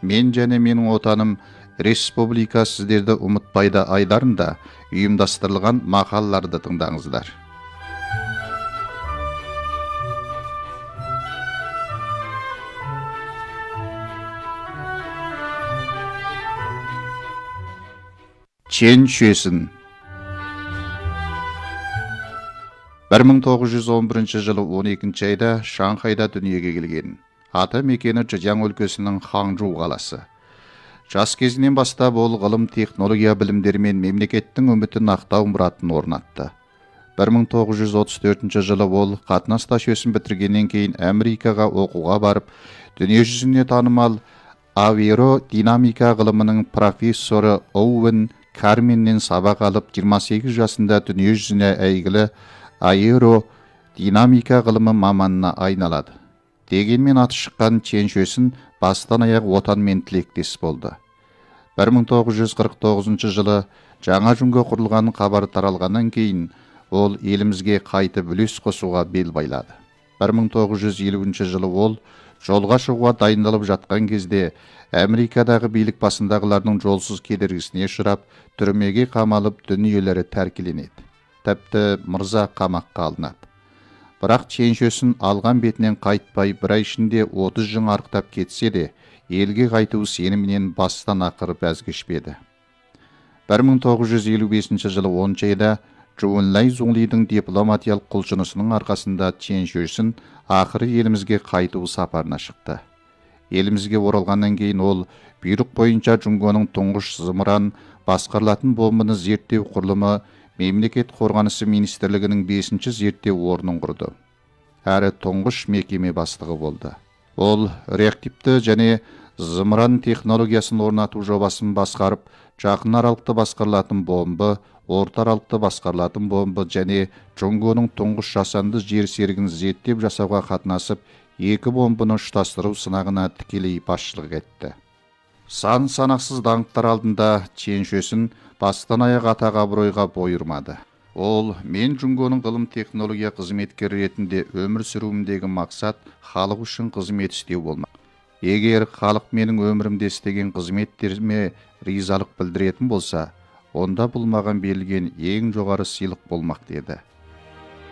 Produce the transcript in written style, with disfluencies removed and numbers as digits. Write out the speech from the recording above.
Мен және менің отаным республика сіздерді ұмытпайды айларында ұйымдастырылған мақалаларды тыңдаңыздар. Чен Шуэсін 1911 жылы 12 айда Шанхайда дүниеге келген. Аты мекені Чжэцзян өлкесінің Ханчжоу қаласы. Жас кезінен бастап ол ғылым, технология білімдері мен мемлекеттің үмітін ақтау мұратын орнатты. 1934 жылы ол қатынас жүйесін бітіргеннен кейін Америкаға оқуға барып, дүниежүзіне танымал аэродинамика ғылымының профессоры Оуэн Карменнен сабақ алып, 28 жасында дүниежүзіне әйгілі аэродинамика ғылымы маманына айналады. Дегенмен аты шыққан Чен Шуэсін бастан аяқ отанмен тілектес болды. 1949 жылы жаңа жүнге құрылған хабар таралғаннан кейін ол елімізге қайтып үлес қосуға бел байлады. 1950 жылы ол жолға шығуға дайындалып жатқан кезде Америкадағы билік басындағылардың жолсыз кедергісіне ұшырап, түрмеге қамалып, дүниелері тәркіленеді. Тіпті мырза қамаққа алынады. Бірақ Чен Шуэсін алған бетінен қайтпай, бір ай ішінде 30 жыл арықтап кетсе де, елге қайту сенімінен бастан ақырып әзгешпеді. 1955 жылы 10 айда Чжоунлай Зунлидің дипломатиялық құлшынысының арқасында Чен Шуэсін ақыры елімізге қайту сапарына шықты. Елімізге оралғаннан кейін ол бұйрық бойынша Джунгоның тұңғыш зымыран басқарылатын бомбаны зерттеу құрылымы Мемлекет қорғанысы министрлігінің 5-ші зерттеу орнын құрды. Әрі тұңғыш мекеме бастығы болды. Ол реактивті және зымыран технологиясын орнату жобасын басқарып, жақын аралықты басқарылатын бомбы, орта аралықты басқарылатын бомбы және Джунгоның тұңғыш жасанды жер серігін зерттеп жасауға қатынасып, екі бомбыны ұштастыру сынағына тікелей басшылық етті. Сан санақсыз даңқтар алдында Чен Шуэсін бастан аяқ атақ абыройға бой ұрмады. Ол, мен Джунгоның ғылым технология қызметкері ретінде өмір сүруімдегі мақсат халық үшін қызмет істеу болмақ. Егер халық менің өмірімде істеген қызметтеріме ризалық білдіретін болса, онда бұл маған берілген ең жоғары сыйлық болмақ деді.